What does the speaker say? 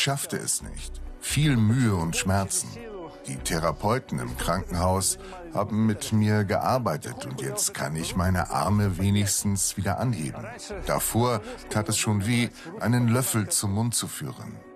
schaffte es nicht. Viel Mühe und Schmerzen. Die Therapeuten im Krankenhaus haben mit mir gearbeitet und jetzt kann ich meine Arme wenigstens wieder anheben. Davor tat es schon weh, einen Löffel zum Mund zu führen.